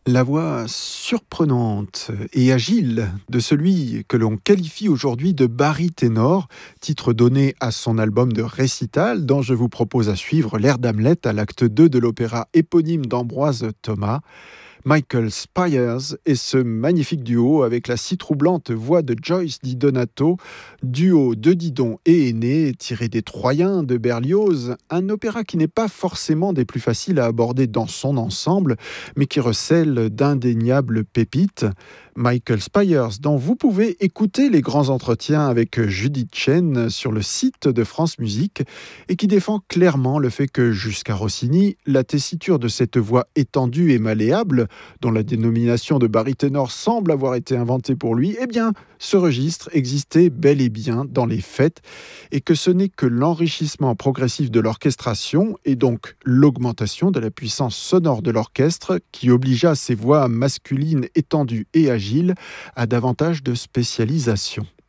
La voix surprenante et agile de celui que l'on qualifie aujourd'hui de baryténor, titre donné à son album de récital dont je vous propose à suivre l'air d'Hamlet à l'acte 2 de l'opéra éponyme d'Ambroise Thomas. Michael Spyers et ce magnifique duo avec la si troublante voix de Joyce Di Donato, duo de Didon et Aîné, tiré des Troyens de Berlioz, un opéra qui n'est pas forcément des plus faciles à aborder dans son ensemble, mais qui recèle d'indéniables pépites. Michael Spyers, dont vous pouvez écouter les grands entretiens avec Judith Chen sur le site de France Musique, et qui défend clairement le fait que, jusqu'à Rossini, la tessiture de cette voix étendue et malléable, dont la dénomination de baryténor semble avoir été inventée pour lui, eh bien, ce registre existait bel et bien dans les faits, et que ce n'est que l'enrichissement progressif de l'orchestration, et donc l'augmentation de la puissance sonore de l'orchestre, qui obligea ces voix masculines étendues et agiles à davantage de spécialisation.